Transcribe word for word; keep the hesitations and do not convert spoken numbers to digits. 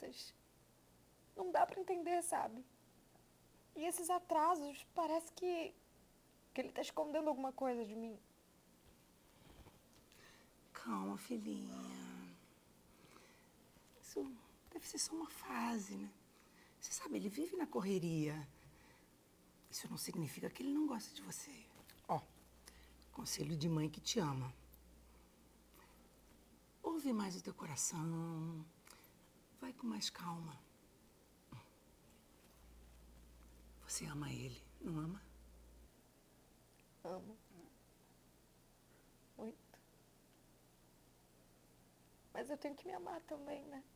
respostas. Não dá pra entender, sabe? E esses atrasos, parece que, que ele tá escondendo alguma coisa de mim. Calma, filhinha. Isso deve ser só uma fase, né? Você sabe, ele vive na correria. Isso não significa que ele não gosta de você. Ó, conselho de mãe que te ama. Ouve mais o teu coração. Vai com mais calma. Você ama ele, não ama? Amo. Muito. Mas eu tenho que me amar também, né?